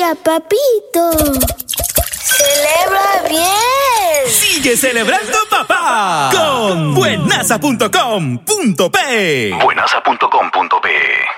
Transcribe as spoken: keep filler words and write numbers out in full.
Mira, papito. ¡Celebra bien! ¡Sigue celebrando, papá! Con buenaza punto com punto pe. buenaza punto com punto pe